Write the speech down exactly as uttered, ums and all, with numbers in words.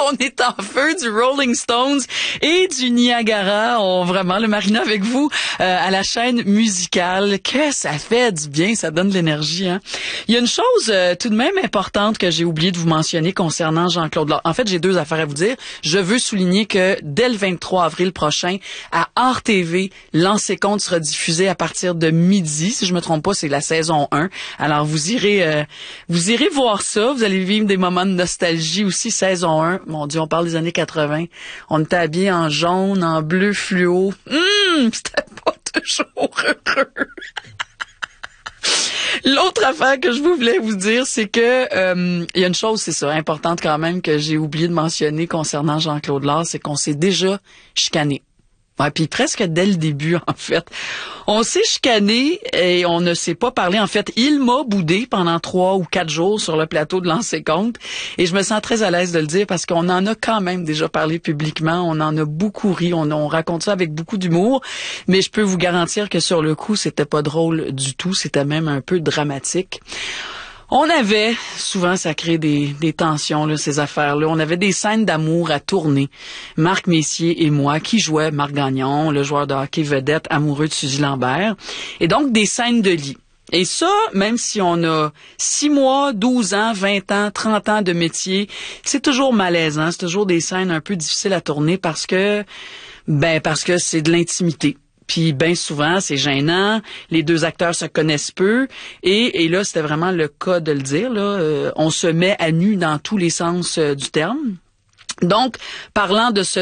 On est en feu du Rolling Stones et du Niagara. On vraiment le Marina avec vous euh, à la chaîne musicale. Que ça fait du bien, ça donne de l'énergie. Hein? Il y a une chose euh, tout de même importante que j'ai oublié de vous mentionner concernant Jean-Claude Lard. En fait, j'ai deux affaires à vous dire. Je veux souligner que dès le vingt-trois avril prochain, à R T V, Lancez compte sera diffusé à partir de midi. Si je me trompe pas, c'est la saison un. Alors vous irez, euh, vous irez voir ça. Vous allez vivre des moments de nostalgie aussi. Saison un. Mon Dieu, on parle des années quatre-vingts. On était habillés en jaune, en bleu fluo. Hum, c'était pas toujours heureux. L'autre affaire que je voulais vous dire, c'est que euh, il y a une chose, c'est ça, importante quand même, que j'ai oublié de mentionner concernant Jean-Claude Lard, c'est qu'on s'est déjà chicané. Ouais, puis presque dès le début, en fait. On s'est chicané et on ne s'est pas parlé. En fait, il m'a boudé pendant trois ou quatre jours sur le plateau de Lancez compte. Et je me sens très à l'aise de le dire parce qu'on en a quand même déjà parlé publiquement. On en a beaucoup ri. On, on raconte ça avec beaucoup d'humour. Mais je peux vous garantir que sur le coup, c'était pas drôle du tout. C'était même un peu dramatique. On avait, souvent ça crée des, des tensions, là, ces affaires-là, on avait des scènes d'amour à tourner. Marc Messier et moi, qui jouait Marc Gagnon, le joueur de hockey vedette amoureux de Suzy Lambert. Et donc des scènes de lit. Et ça, même si on a six mois, douze ans, vingt ans, trente ans de métier, c'est toujours malaisant, c'est toujours des scènes un peu difficiles à tourner parce que, ben, parce que c'est de l'intimité. Puis bien souvent, c'est gênant. Les deux acteurs se connaissent peu. Et, et là, c'était vraiment le cas de le dire. Là, euh, on se met à nu dans tous les sens euh, du terme. Donc, parlant de ce